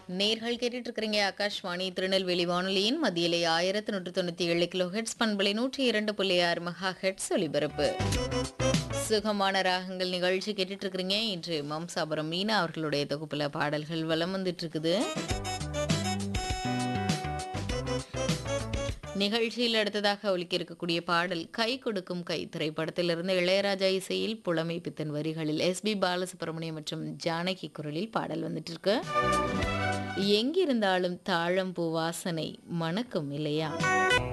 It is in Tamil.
நேர்கள் கேட்டுட்டு இருக்கிறீங்க ஆகாஷ்வாணி திருநெல்வேலி வானொலியின் மத்தியிலே 1197 கிலோ ஹெட்ஸ் பண்பலை 102.6 மெகா ஹெட்ஸ் ஒலிபரப்பு. சுகமான ராகங்கள் நிகழ்ச்சி கேட்டுட்டு இருக்கிறீங்க. இன்று மம்சாபுரம் மீனா அவர்களுடைய தொகுப்புல பாடல்கள் வலம் வந்துட்டு இருக்குது. நிகழ்ச்சியில் அடுத்ததாக ஒலிக்க இருக்கக்கூடிய பாடல் கை கொடுக்கும் கை திரைப்படத்திலிருந்து இளையராஜா இசையில் புலமை பித்தன் வரிகளில் எஸ்பி பாலசுப்ரமணியம் மற்றும் ஜானகி குரலில் பாடல் வந்துட்டு இருக்கு. எங்கிருந்தாலும் தாழம்பூ வாசனை மணக்கும் இல்லையா?